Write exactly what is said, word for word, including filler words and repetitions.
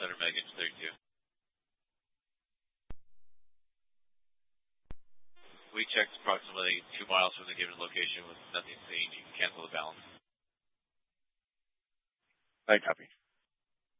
Center Megan thirty-two. We checked approximately two miles from the given location with nothing seen. You can cancel the balance. I copy.